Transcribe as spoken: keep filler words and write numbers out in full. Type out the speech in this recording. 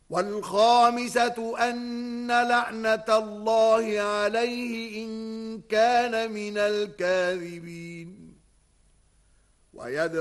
والخامسة أن لعنة الله عليه إن كان من الكاذبين. ويدعو